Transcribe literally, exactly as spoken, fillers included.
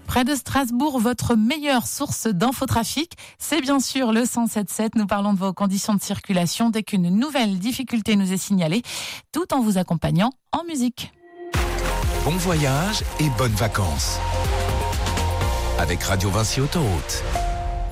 Près de Strasbourg, votre meilleure source d'infotrafic, c'est bien sûr le cent sept sept. Nous parlons de vos conditions de circulation dès qu'une nouvelle difficulté nous est signalée, tout en vous accompagnant en musique. Bon voyage et bonnes vacances avec Radio Vinci Autoroute.